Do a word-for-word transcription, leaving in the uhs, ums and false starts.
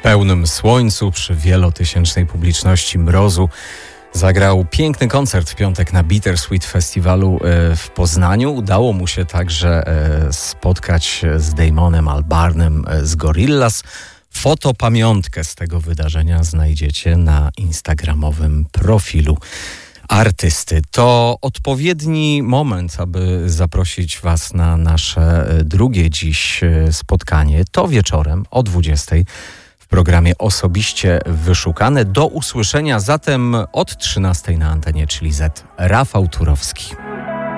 pełnym słońcu, przy wielotysięcznej publiczności mrozu zagrał piękny koncert w piątek na Bittersweet Festiwalu w Poznaniu. Udało mu się także spotkać z Damonem Albarnem z Gorillaz. Fotopamiątkę z tego wydarzenia znajdziecie na instagramowym profilu artysty. To odpowiedni moment, aby zaprosić Was na nasze drugie dziś spotkanie. To wieczorem o dwudziestej w programie Osobiście Wyszukane. Do usłyszenia zatem od trzynastej na antenie, czyli Z. Rafał Turowski.